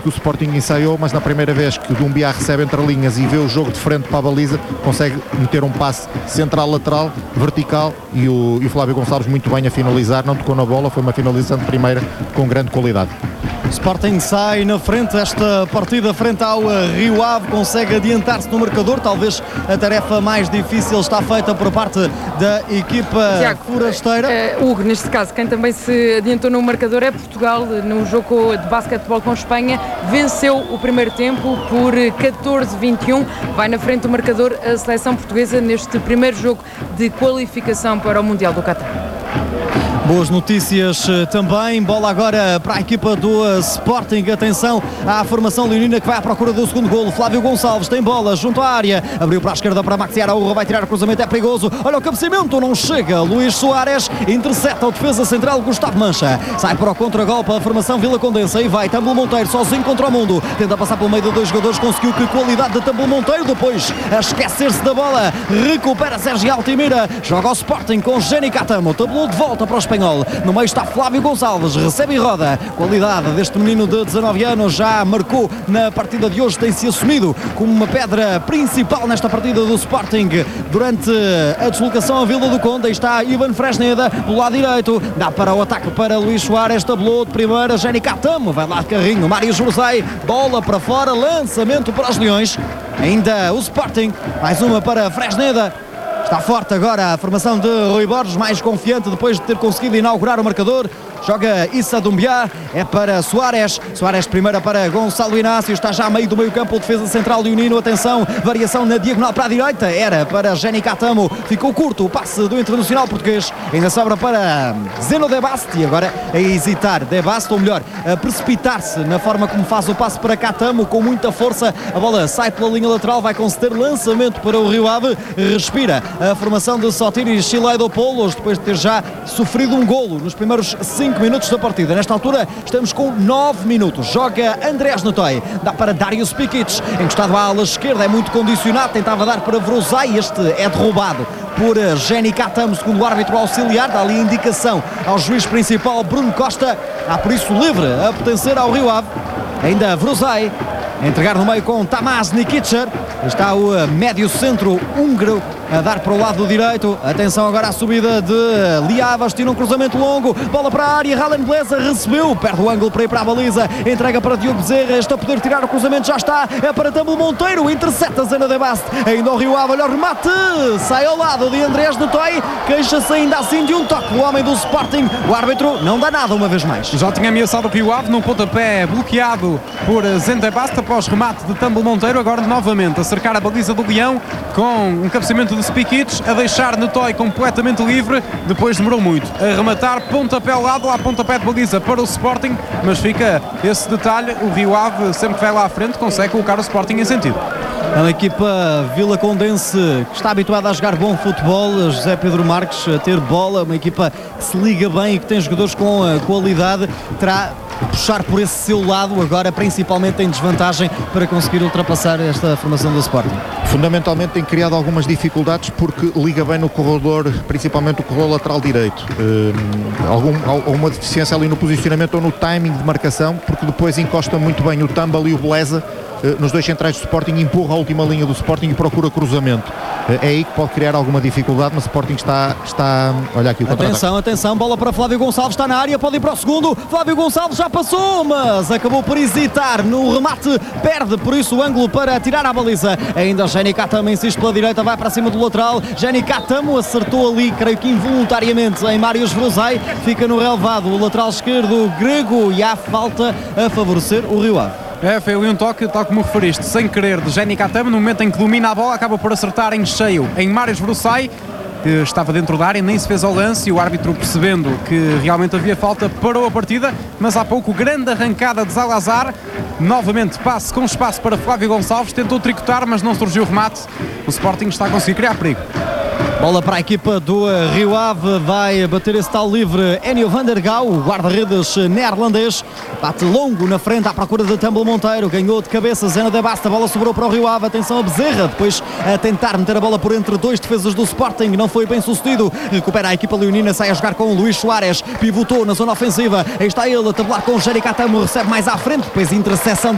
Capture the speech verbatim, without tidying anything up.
que o Sporting ensaiou, mas na primeira vez que o Doumbia recebe entre linhas e vê o jogo de frente para a baliza, consegue meter um passe central-lateral, vertical, e o, e o Flávio Gonçalves muito bem a finalizar, não tocou na bola, foi uma finalização de primeira com grande qualidade. Sporting sai na frente desta partida frente ao Rio Ave, consegue adiantar-se no marcador. Talvez a tarefa mais difícil está feita por parte da equipa Tiago, forasteira. Uh, Hugo, neste caso, quem também se adiantou no marcador é Portugal. No jogo de basquetebol com Espanha, venceu o primeiro tempo por catorze a vinte e um. Vai na frente do marcador a seleção portuguesa neste primeiro jogo de qualificação para o Mundial do Qatar. Boas notícias também, bola agora para a equipa do Sporting, atenção à formação leonina que vai à procura do segundo golo. Flávio Gonçalves tem bola junto à área, abriu para a esquerda para Maxi Araújo, vai tirar o cruzamento, é perigoso, olha o cabeceamento, não chega, Luís Soares intercepta o defesa central Gustavo Mancha, sai para o contragolpe a formação Vila Condensa e vai Tâmbulo Monteiro sozinho contra o mundo, tenta passar pelo meio de dois jogadores, conseguiu, que qualidade de Tâmbulo Monteiro, depois a esquecer-se da bola, recupera Sérgio Altimira, joga o Sporting com Jenny Catamo, tabelou de volta para o Espanhol. No meio está Flávio Gonçalves, recebe e roda. Qualidade deste menino de dezanove anos, já marcou na partida de hoje, tem-se assumido como uma pedra principal nesta partida do Sporting durante a deslocação à Vila do Conde. Aí está Ivan Fresneda do lado direito, dá para o ataque para Luís Soares, tabelou de primeira, Jenny Catamo, vai lá de carrinho, Mário José, bola para fora, lançamento para os Leões. Ainda o Sporting, mais uma para Fresneda. Está forte agora a formação de Rui Borges, mais confiante depois de ter conseguido inaugurar o marcador. Joga Issa Doumbia, é para Soares, Soares primeira para Gonçalo Inácio, está já a meio do meio campo, o defesa central leonino, atenção, variação na diagonal para a direita, era para Jenny Catamo, ficou curto o passe do internacional português, ainda sobra para Zeno De Basti, agora a hesitar, De Basti, ou melhor, a precipitar-se na forma como faz o passe para Catamo, com muita força, a bola sai pela linha lateral, vai conceder lançamento para o Rio Ave, respira a formação de Sotiris Chilaidopoulos, depois de ter já sofrido um golo nos primeiros cinco minutos da partida. Nesta altura estamos com nove minutos. Joga Andrés Netoi, dá para Darius Pikic, encostado à ala esquerda, é muito condicionado, tentava dar para Vrozai, este é derrubado por Jenny Catamo, segundo o árbitro auxiliar, dá ali a indicação ao juiz principal Bruno Costa, há por isso livre a pertencer ao Rio Ave. Ainda Vrozai, a entregar no meio com Tamás Nikicer, está o médio centro húngaro a dar para o lado direito, atenção agora à subida de Liavas, tira um cruzamento longo, bola para a área, Ralen Blesa recebeu, perde o ângulo para ir para a baliza, entrega para Diogo Bezerra, está a poder tirar o cruzamento, já está, é para Tâmbulo Monteiro, intercepta Zena De Basti, ainda o Rio Ave, olha o remate, sai ao lado de Andrés Netoi, queixa-se ainda assim de um toque do homem do Sporting, o árbitro não dá nada uma vez mais. Já tinha ameaçado o Rio Ave num pontapé bloqueado por Zena De Basti após remate de Tâmbulo Monteiro, agora novamente a cercar a baliza do Leão com um cabeceamento de Spikic, a deixar Netoi completamente livre, depois demorou muito a rematar, pontapé ao lado, lá pontapé de baliza para o Sporting, mas fica esse detalhe, o Rio Ave sempre que vai lá à frente consegue colocar o Sporting em sentido. É uma equipa Vila Condense que está habituada a jogar bom futebol, José Pedro Marques a ter bola, uma equipa que se liga bem e que tem jogadores com qualidade, terá puxar por esse seu lado, agora principalmente em desvantagem para conseguir ultrapassar esta formação do Sporting. Fundamentalmente tem criado algumas dificuldades porque liga bem no corredor, principalmente o corredor lateral direito. Um, algum, alguma deficiência ali no posicionamento ou no timing de marcação, porque depois encosta muito bem o Tâmbulo e o Beleza nos dois centrais do Sporting, empurra a última linha do Sporting e procura cruzamento. É aí que pode criar alguma dificuldade, mas o Sporting está, está... olha aqui o contra-ataque. Atenção, atenção, bola para Flávio Gonçalves, está na área, pode ir para o segundo, Flávio Gonçalves já passou, mas acabou por hesitar no remate, perde por isso o ângulo para tirar a baliza. Ainda Jenny Catamo insiste pela direita, vai para cima do lateral, Jenny Catamo acertou ali, creio que involuntariamente, em Mários Vrozai, fica no relevado o lateral esquerdo grego e há falta a favorecer o Rio Ave. É, foi ali um toque, tal como referiste, sem querer, de Jenny Catamo, no momento em que domina a bola, acaba por acertar em cheio em Mários Vrozai, que estava dentro da área, nem se fez ao lance, e o árbitro, percebendo que realmente havia falta, parou a partida, mas há pouco grande arrancada de Zalazar, novamente passe com espaço para Flávio Gonçalves, tentou tricotar, mas não surgiu o remate, o Sporting está a conseguir criar perigo. Bola para a equipa do Rio Ave, vai bater esse tal livre Enio van der Gouw, o guarda-redes neerlandês, bate longo na frente à procura de Tâmbulo Monteiro, ganhou de cabeça Zena De Basti, a bola sobrou para o Rio Ave, atenção a Bezerra, depois a tentar meter a bola por entre dois defesas do Sporting, não foi bem sucedido, recupera a equipa leonina, sai a jogar com o Luís Soares, pivotou na zona ofensiva, aí está ele a tabular com o Jenny Catamo, recebe mais à frente, depois interseção